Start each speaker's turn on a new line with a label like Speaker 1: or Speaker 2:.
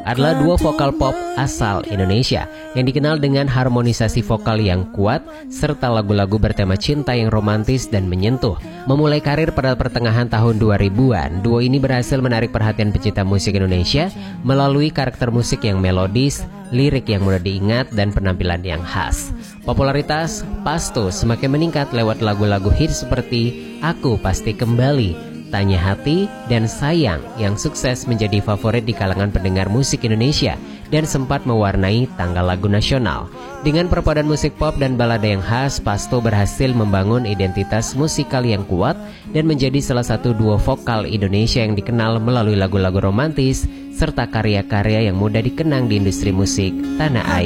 Speaker 1: adalah duo vokal pop asal Indonesia yang dikenal dengan harmonisasi vokal yang kuat serta lagu-lagu bertema cinta yang romantis dan menyentuh. Memulai karir pada pertengahan tahun 2000-an, duo ini berhasil menarik perhatian pecinta musik Indonesia melalui karakter musik yang melodis, lirik yang mudah diingat, dan penampilan yang khas. Popularitas Pasto semakin meningkat lewat lagu-lagu hits seperti Aku Pasti Kembali, Tanya Hati, dan Sayang yang sukses menjadi favorit di kalangan pendengar musik Indonesia dan sempat mewarnai tanggal lagu nasional. Dengan perpaduan musik pop dan balada yang khas, Pasto berhasil membangun identitas musikal yang kuat dan menjadi salah satu duo vokal Indonesia yang dikenal melalui lagu-lagu romantis serta karya-karya yang mudah dikenang di industri musik tanah air.